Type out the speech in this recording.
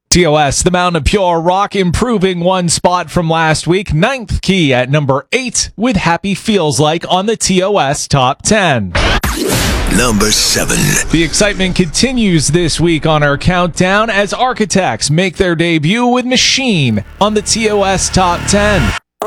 TOS, the Mountain of Pure Rock, improving one spot from last week. Ninth Key at number 8 with Happy Feels Like on the TOS Top 10. Number 7. The excitement continues this week on our countdown as Architects make their debut with Machine on the TOS Top 10.